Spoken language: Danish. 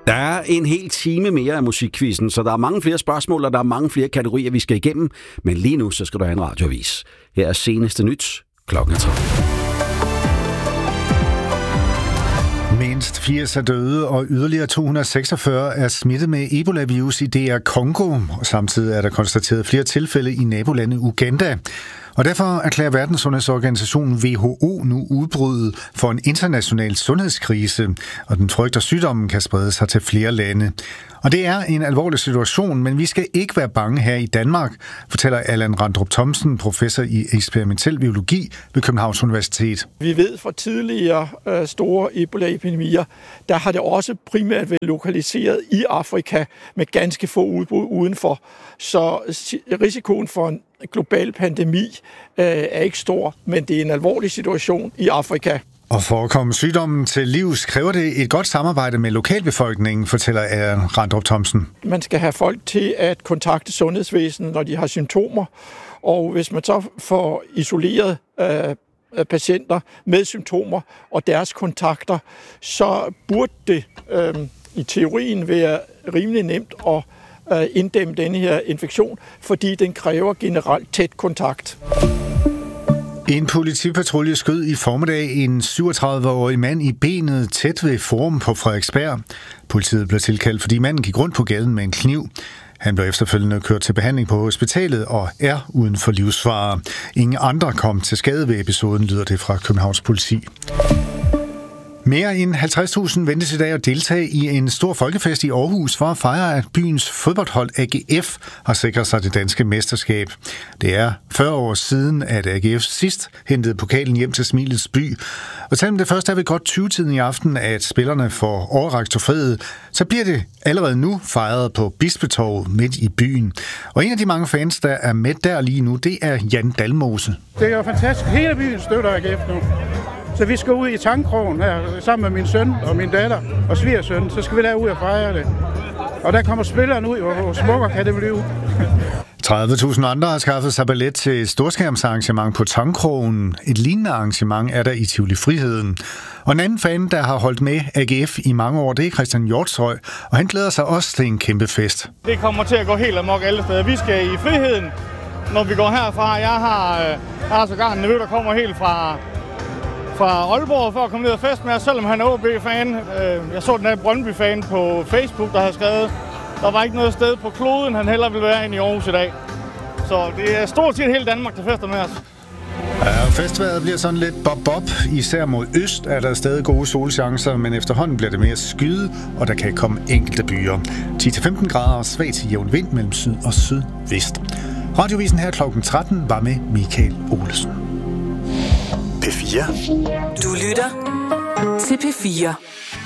Der er en hel time mere af musikquizzen, så der er mange flere spørgsmål, og der er mange flere kategorier, vi skal igennem. Men lige nu, så skal du have en radioavis. Her er seneste nyt klokken 3. Mindst 80 er døde, og yderligere 246 er smittet med Ebola-virus i DR Congo. Og samtidig er der konstateret flere tilfælde i nabolandet Uganda. Og derfor erklærer Verdenssundhedsorganisationen WHO nu udbruddet for en international sundhedskrise, og den frygter sygdommen kan sprede sig til flere lande. Og det er en alvorlig situation, men vi skal ikke være bange her i Danmark, fortæller Allan Randrup Thomsen, professor i eksperimentel biologi ved Københavns Universitet. Vi ved fra tidligere store Ebola-epidemier, der har det også primært været lokaliseret i Afrika med ganske få udbrud udenfor. Så risikoen for en global pandemi er ikke stor, men det er en alvorlig situation i Afrika. Og for at komme sygdommen til livs, kræver det et godt samarbejde med lokalbefolkningen, fortæller Allan Randrup Thomsen. Man skal have folk til at kontakte sundhedsvæsenet, når de har symptomer, og hvis man så får isoleret patienter med symptomer og deres kontakter, så burde det i teorien være rimelig nemt at inddæmme denne her infektion, fordi den kræver generelt tæt kontakt. En politipatrulje skød i formiddag en 37-årig mand i benet tæt ved Forum på Frederiksberg. Politiet blev tilkaldt, fordi manden gik rundt på gaden med en kniv. Han blev efterfølgende kørt til behandling på hospitalet og er uden for livsfare. Ingen andre kom til skade ved episoden, lyder det fra Københavns politi. Mere end 50.000 ventes i dag at deltage i en stor folkefest i Aarhus for at fejre, at byens fodboldhold AGF har sikret sig det danske mesterskab. Det er 40 år siden, at AGF sidst hentede pokalen hjem til Smilets by. Og selvom det først er ved godt 20-tiden i aften, at spillerne får overrakt trofæet, så bliver det allerede nu fejret på Bispetorvet midt i byen. Og en af de mange fans, der er med der lige nu, det er Jan Dalmose. Det er jo fantastisk. Hele byen støtter AGF nu. Så vi skal ud i Tangkrogen her, sammen med min søn og min datter og svigersøn. Så skal vi derud og fejre det. Og der kommer spillerne ud, hvor smukker kan det blive. 30.000 andre har skaffet sig billet til et storskærmsarrangement på Tangkrogen. Et lignende arrangement er der i Tivoli Friheden. Og en anden fan, der har holdt med AGF i mange år, det er Christian Hjortshøj, og han glæder sig også til en kæmpe fest. Det kommer til at gå helt amok alle steder. Vi skal i Friheden, når vi går herfra. Jeg har sågar en nevø, der kommer helt fra Aalborg for at komme ned og fest med os, selvom han er OB-fan. Jeg så den her Brøndby-fan på Facebook, der har skrevet, der var ikke noget sted på kloden, han hellere ville være inde i Aarhus i dag. Så det er stort set hele Danmark, der fester med os. Ja, festivalen bliver sådan lidt bob-bob. Især mod øst er der stadig gode solchancer, men efterhånden bliver det mere skyde, og der kan komme enkelte byer. 10-15 grader og svag til jævn vind mellem syd og sydvest. Radiovisen her klokken 13 var med Michael Olesen. P4. Du lytter til P4.